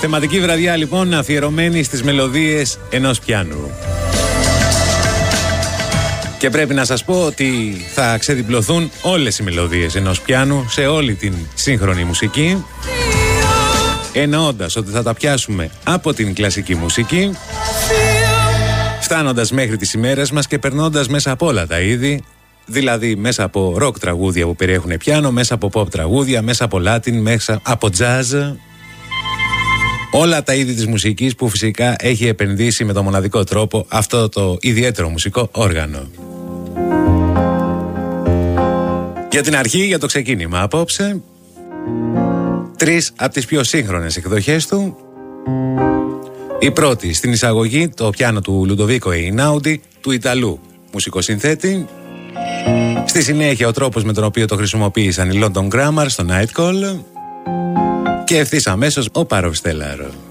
Θεματική βραδιά λοιπόν αφιερωμένη στις μελωδίες ενός πιάνου. Και πρέπει να σας πω ότι θα ξεδιπλωθούν όλες οι μελωδίες ενός πιάνου σε όλη την σύγχρονη μουσική, εννοώντας ότι θα τα πιάσουμε από την κλασική μουσική, φτάνοντας μέχρι τις ημέρες μας και περνώντας μέσα από όλα τα είδη, δηλαδή μέσα από ροκ τραγούδια που περιέχουν πιάνο, μέσα από pop τραγούδια, μέσα από latin, μέσα από jazz, όλα τα είδη της μουσικής που φυσικά έχει επενδύσει με το μοναδικό τρόπο αυτό το ιδιαίτερο μουσικό όργανο. Για την αρχή, για το ξεκίνημα απόψε, 3 από τις πιο σύγχρονες εκδοχές του. Η πρώτη στην εισαγωγή, το πιάνο του Λουντοβίκο Εινάουντι, του Ιταλού μουσικοσυνθέτη. Στη συνέχεια ο τρόπος με τον οποίο το χρησιμοποίησαν οι London Grammar στο Night Call. Και ευθύς αμέσως ο Πάροβ Στέλλαρ.